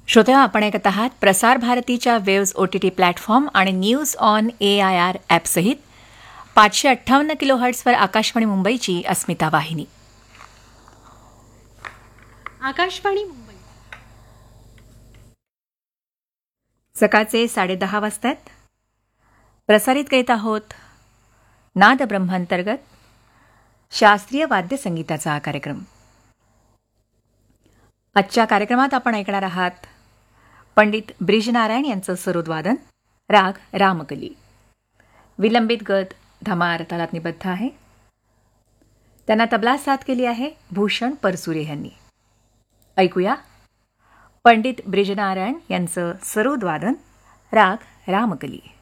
श्रोत्या, आपण ऐकत आहात प्रसार भारतीच्या वेव्ज OTT प्लॅटफॉर्म आणि न्यूज ऑन AIR ॲपसहित 558 किलोहर्ट्झवर आकाशवाणी मुंबईची अस्मिता वाहिनी. आकाशवाणी मुंबई सकाळचे 10:30 वाजतात. प्रसारित करीत आहोत नाद ब्रह्मांतर्गत शास्त्रीय वाद्यसंगीताचा हा कार्यक्रम. आजच्या कार्यक्रमात आपण ऐकणार आहात पंडित ब्रिजनारायण यांचं सरोदवादन, राग रामकली. विलंबित गत धमार तालात निबद्ध आहे. त्यांना तबला साथ केली आहे भूषण परसुरे यांनी. ऐकूया पंडित ब्रिजनारायण यांचं सरोदवादन, राग रामकली.